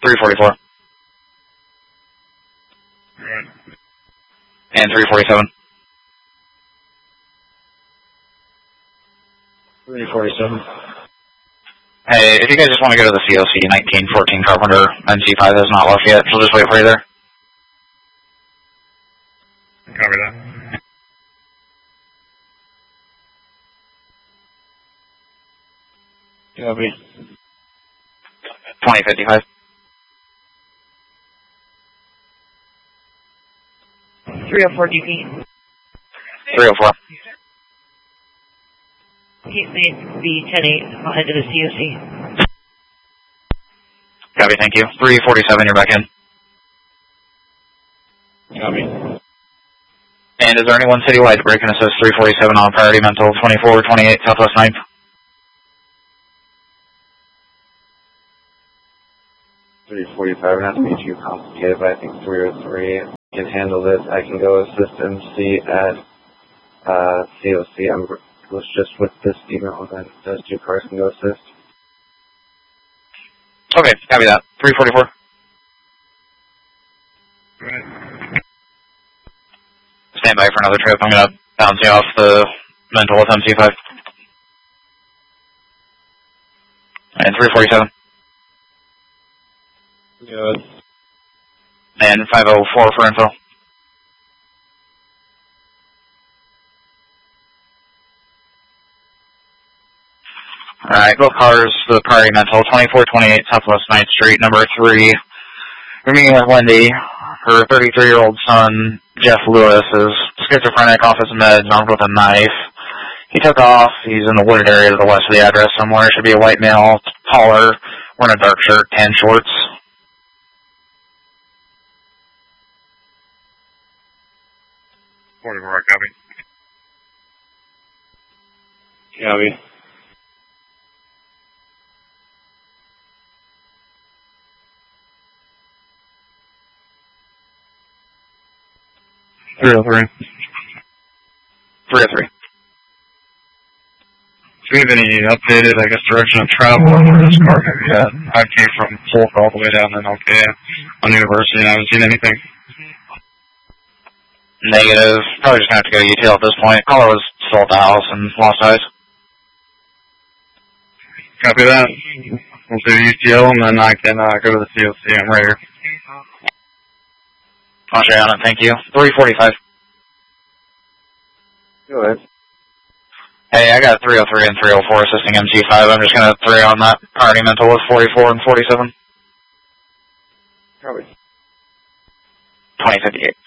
344. Right. And 347. 347. Hey, if you guys just want to go to the COC 1914 Carpenter, NC5 has not left yet, so just wait for you there. Copy that. Copy. 2055. 304 DP. 304. Gateway B108, I'll head to the COC. Copy, thank you. 347, you're back in. Copy. And is there anyone citywide to break and assist 347 on priority mental 2428 Southwest 9th? Not to be too complicated, but I think 303 can handle this. I can go assist MC at COC. I was just with this email that those two cars can go assist. Okay, copy that. 344. Right. Stand by for another trip. I'm going to bounce you off the mental with MC5. And 347. Good. And 504 for info. Alright, both cars, the priority mental, 2428 Southwest 9th Street, number 3. We're meeting with Wendy. Her 33-year-old son, Jeff Lewis, is schizophrenic, off his meds, armed with a knife. He took off. He's in the wooded area to the west of the address somewhere. Should be a white male, taller, wearing a dark shirt, tan shorts. 44, copy. Copy. Three oh three. 303. Do we have any updated, I guess, direction of travel for this car maybe yet? I came from Polk all the way down to NLK on University and I haven't seen anything. Negative. Probably just going to have to go to UTL at this point. Caller was sold the house and lost eyes. Copy that. We'll do UTL and then I can go to the COC. I'm right here. I'll show you on it. Thank you. 345. Go ahead. Hey, I got 303 and 304 assisting MC5. I'm just going to throw on that priority mental with 44 and 47. Copy. 2058.